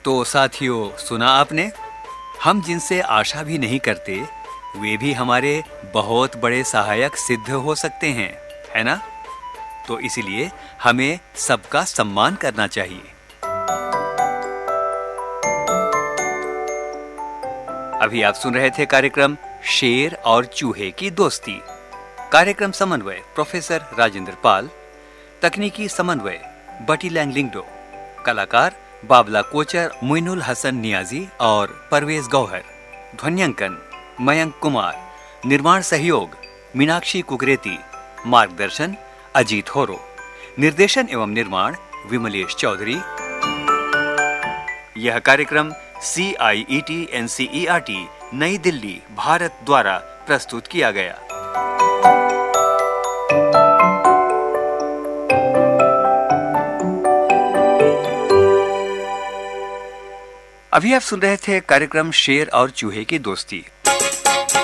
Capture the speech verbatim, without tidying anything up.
तो साथियों, सुना आपने, हम जिनसे आशा भी नहीं करते वे भी हमारे बहुत बड़े सहायक सिद्ध हो सकते हैं, है ना? तो इसीलिए हमें सबका सम्मान करना चाहिए। अभी आप सुन रहे थे कार्यक्रम शेर और चूहे की दोस्ती। कार्यक्रम समन्वय प्रोफेसर राजेंद्र पाल, तकनीकी समन्वय बटी लैंगलिंगडो, कलाकार बाबला कोचर, मुइनुल हसन नियाजी और परवेज गौहर, ध्वन्यांकन मयंक कुमार, निर्माण सहयोग मीनाक्षी कुकरेती, मार्गदर्शन अजीत होरो, निर्देशन एवं निर्माण विमलेश चौधरी। यह कार्यक्रम सी आई E T N C E R T नई दिल्ली भारत द्वारा प्रस्तुत किया गया। अभी आप सुन रहे थे कार्यक्रम शेर और चूहे की दोस्ती।